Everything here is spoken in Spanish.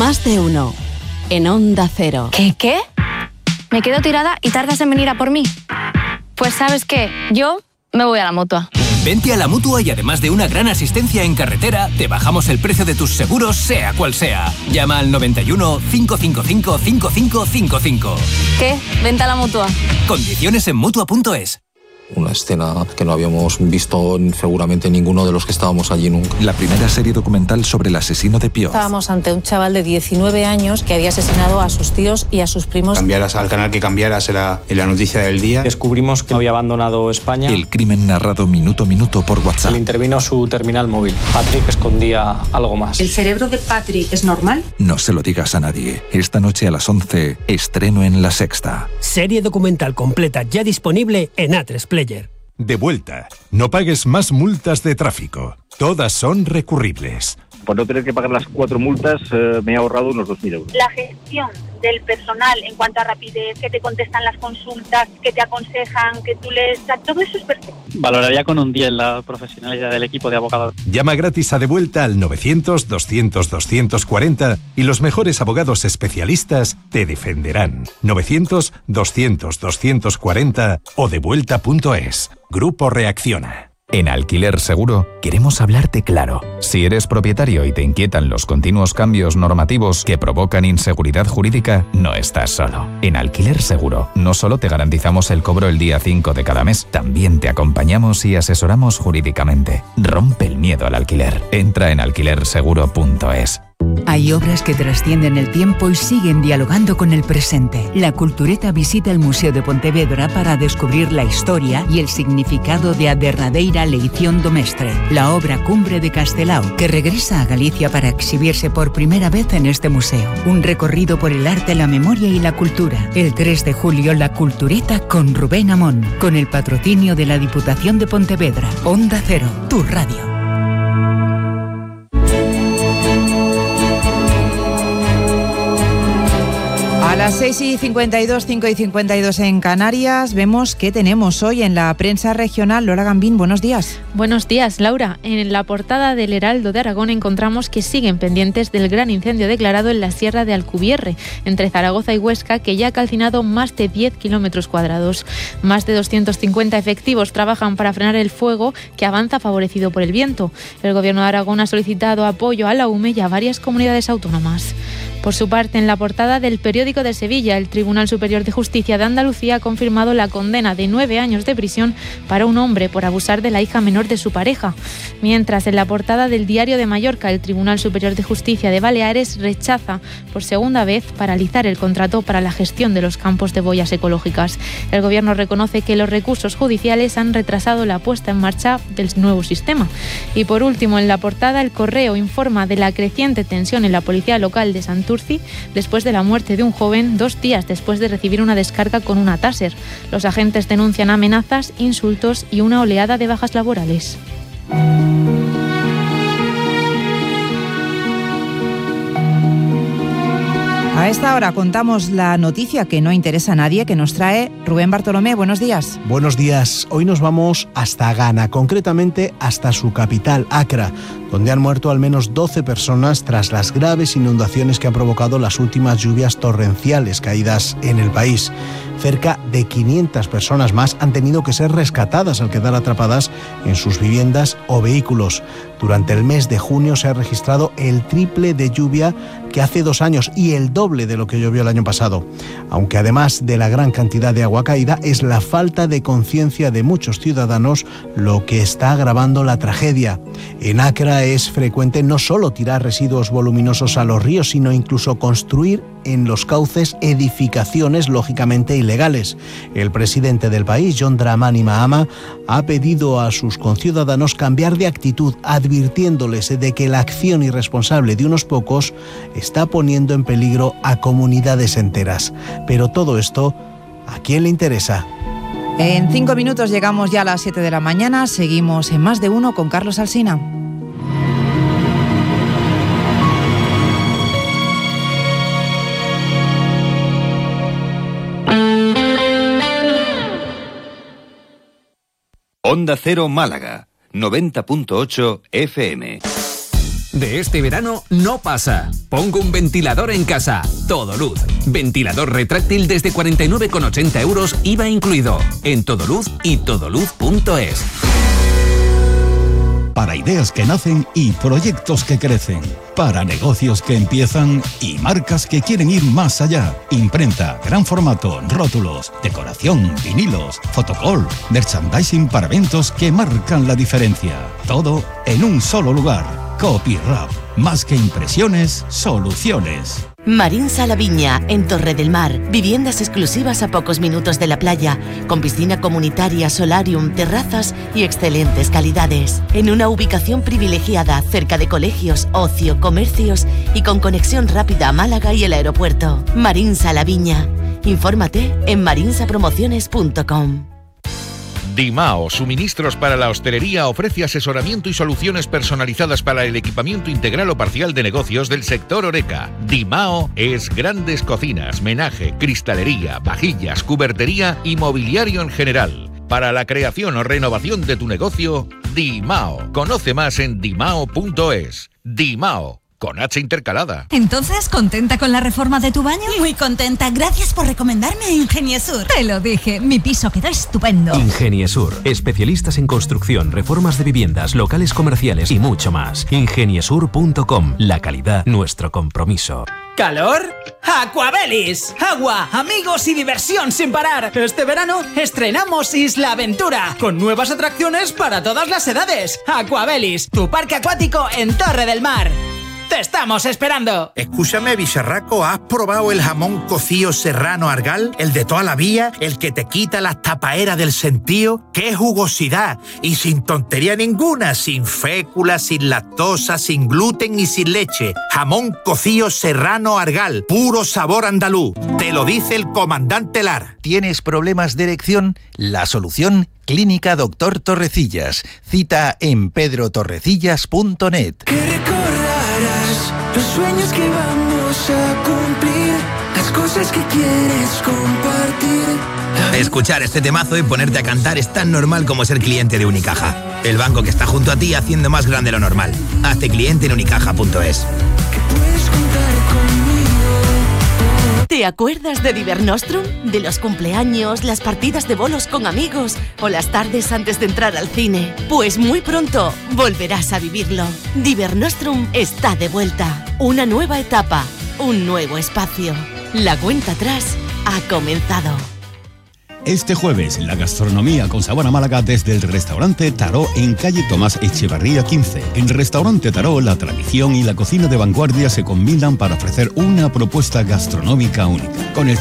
Más de uno. En Onda Cero. ¿Qué? ¿Me quedo tirada y tardas en venir a por mí? Pues ¿sabes qué? Yo me voy a la Mutua. Vente a la Mutua y además de una gran asistencia en carretera, te bajamos el precio de tus seguros, sea cual sea. Llama al 91 555 5555. ¿Qué? Vente a la Mutua. Condiciones en Mutua.es. Una escena que no habíamos visto seguramente ninguno de los que estábamos allí nunca. La primera serie documental sobre el asesino de Pioz. Estábamos ante un chaval de 19 años que había asesinado a sus tíos y a sus primos. Cambiaras al canal que cambiaras era la noticia del día. Descubrimos que había abandonado España. El crimen narrado minuto a minuto por WhatsApp. Le intervino su terminal móvil. Patrick escondía algo más. ¿El cerebro de Patrick es normal? No se lo digas a nadie. Esta noche a las 11, estreno en La Sexta. Serie documental completa ya disponible en A3 Player. De vuelta. No pagues más multas de tráfico. Todas son recurribles. Por no tener que pagar las 4 multas, me he ahorrado unos 2.000 euros. La gestión del personal en cuanto a rapidez, que te contestan las consultas, que te aconsejan, que tú les... Todo eso es perfecto. Valoraría con un 10 la profesionalidad del equipo de abogados. Llama gratis a De Vuelta al 900-200-240 y los mejores abogados especialistas te defenderán. 900-200-240 o devuelta.es. Grupo Reacciona. En Alquiler Seguro queremos hablarte claro. Si eres propietario y te inquietan los continuos cambios normativos que provocan inseguridad jurídica, no estás solo. En Alquiler Seguro no solo te garantizamos el cobro el día 5 de cada mes, también te acompañamos y asesoramos jurídicamente. Rompe el miedo al alquiler. Entra en alquilerseguro.es. Hay obras que trascienden el tiempo y siguen dialogando con el presente. La Cultureta visita el Museo de Pontevedra para descubrir la historia y el significado de A derradeira leición do mestre, la obra cumbre de Castelao, que regresa a Galicia para exhibirse por primera vez en este museo. Un recorrido por el arte, la memoria y la cultura. El 3 de julio, La Cultureta con Rubén Amón, con el patrocinio de la Diputación de Pontevedra. Onda Cero, tu radio. A las 6:52, 5:52 en Canarias, vemos qué tenemos hoy en la prensa regional. Lola Gambín, buenos días. Buenos días, Laura. En la portada del Heraldo de Aragón encontramos que siguen pendientes del gran incendio declarado en la Sierra de Alcubierre, entre Zaragoza y Huesca, que ya ha calcinado más de 10 kilómetros cuadrados. Más de 250 efectivos trabajan para frenar el fuego, que avanza favorecido por el viento. El Gobierno de Aragón ha solicitado apoyo a la UME y a varias comunidades autónomas. Por su parte, en la portada del Periódico de Sevilla, el Tribunal Superior de Justicia de Andalucía ha confirmado la condena de 9 años de prisión para un hombre por abusar de la hija menor de su pareja. Mientras, en la portada del Diario de Mallorca, el Tribunal Superior de Justicia de Baleares rechaza por segunda vez paralizar el contrato para la gestión de los campos de boyas ecológicas. El Gobierno reconoce que los recursos judiciales han retrasado la puesta en marcha del nuevo sistema. Y por último, en la portada, el Correo informa de la creciente tensión en la policía local de Santurci después de la muerte de un joven 2 días después de recibir una descarga con una Taser. Los agentes denuncian amenazas, insultos y una oleada de bajas laborales. A esta hora contamos la noticia que no interesa a nadie, que nos trae Rubén Bartolomé. Buenos días. Buenos días. Hoy nos vamos hasta Ghana, concretamente hasta su capital, Accra, donde han muerto al menos 12 personas tras las graves inundaciones que han provocado las últimas lluvias torrenciales caídas en el país. Cerca de 500 personas más han tenido que ser rescatadas al quedar atrapadas en sus viviendas o vehículos. Durante el mes de junio se ha registrado el triple de lluvia que hace 2 años y el doble de lo que llovió el año pasado. Aunque además de la gran cantidad de agua caída, es la falta de conciencia de muchos ciudadanos lo que está agravando la tragedia. En Accra es frecuente no solo tirar residuos voluminosos a los ríos, sino incluso construir en los cauces edificaciones lógicamente ilegales. El presidente del país, John Dramani Mahama, ha pedido a sus conciudadanos cambiar de actitud, advirtiéndoles de que la acción irresponsable de unos pocos está poniendo en peligro a comunidades enteras. Pero todo esto, ¿a quién le interesa? En 5 minutos llegamos ya a las 7 de la mañana. Seguimos en Más de Uno con Carlos Alsina. Onda Cero Málaga, 90.8 FM. De este verano no pasa. Pongo un ventilador en casa. Todoluz. Ventilador retráctil desde 49,80 euros, IVA incluido. En Todoluz y todoluz.es. Para ideas que nacen y proyectos que crecen. Para negocios que empiezan y marcas que quieren ir más allá. Imprenta, gran formato, rótulos, decoración, vinilos, fotocall, merchandising para eventos que marcan la diferencia. Todo en un solo lugar. Copyrap. Más que impresiones, soluciones. Marinsa La Viña, en Torre del Mar. Viviendas exclusivas a pocos minutos de la playa, con piscina comunitaria, solarium, terrazas y excelentes calidades. En una ubicación privilegiada, cerca de colegios, ocio, comercios y con conexión rápida a Málaga y el aeropuerto. Marinsa La Viña. Infórmate en marinsapromociones.com. Dimao Suministros para la Hostelería ofrece asesoramiento y soluciones personalizadas para el equipamiento integral o parcial de negocios del sector Horeca. Dimao es grandes cocinas, menaje, cristalería, vajillas, cubertería y mobiliario en general. Para la creación o renovación de tu negocio, Dimao. Conoce más en dimao.es. Dimao. Con H intercalada. Entonces, ¿contenta con la reforma de tu baño? Muy contenta, gracias por recomendarme a Ingeniesur. Te lo dije, mi piso quedó estupendo. Ingeniesur, especialistas en construcción, reformas de viviendas, locales comerciales y mucho más. Ingeniesur.com, la calidad, nuestro compromiso. ¿Calor? ¡Aquabelis! Agua, amigos y diversión sin parar. Este verano estrenamos Isla Aventura, con nuevas atracciones para todas las edades. Aquabelis, tu parque acuático en Torre del Mar. ¡Te estamos esperando! Escúchame, bicharraco, ¿has probado el jamón cocido serrano Argal? El de toda la vida, el que te quita las tapaeras del sentido. ¡Qué jugosidad! Y sin tontería ninguna, sin fécula, sin lactosa, sin gluten y sin leche. Jamón cocido serrano Argal, puro sabor andaluz. Te lo dice el comandante Lar. ¿Tienes problemas de erección? La solución, Clínica Doctor Torrecillas. Cita en pedrotorrecillas.net. Los sueños que vamos a cumplir, las cosas que quieres compartir. Escuchar este temazo y ponerte a cantar es tan normal como ser cliente de Unicaja. El banco que está junto a ti haciendo más grande lo normal. Hazte cliente en unicaja.es. ¿Te acuerdas de Divernostrum? De los cumpleaños, las partidas de bolos con amigos o las tardes antes de entrar al cine. Pues muy pronto volverás a vivirlo. Divernostrum está de vuelta. Una nueva etapa, un nuevo espacio. La cuenta atrás ha comenzado. Este jueves, la gastronomía con sabor a Málaga desde el restaurante Taró en calle Tomás Echevarría 15. En Restaurante Taró, la tradición y la cocina de vanguardia se combinan para ofrecer una propuesta gastronómica única. Con el